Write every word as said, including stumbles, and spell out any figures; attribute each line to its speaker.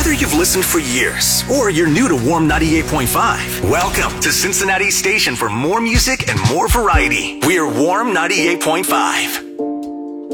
Speaker 1: Whether you've listened for years or you're new to Warm ninety-eight point five, welcome to Cincinnati's station for more music and more variety. We're Warm ninety-eight point five.